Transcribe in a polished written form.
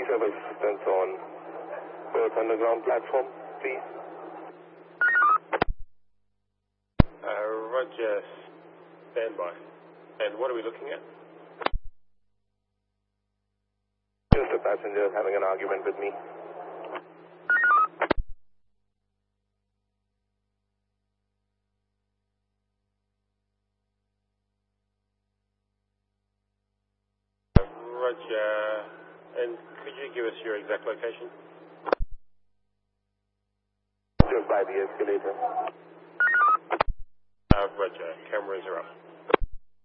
have assistance on Perth Underground platform, please? Roger, standby. And what are we looking at? Just a passenger having an argument with me. Roger. And could you give us your exact location? Just by the escalator. Roger. Cameras are up.